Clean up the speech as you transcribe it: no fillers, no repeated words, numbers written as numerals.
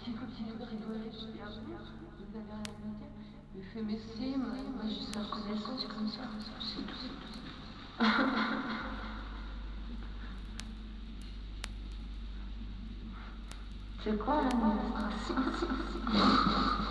petit copine de rigoler, je dis, ah bon, vous avez rien à me dire. Il fait, mais si, moi je suis reconnaissance comme ça, c'est tout. C'est quoi l'administration?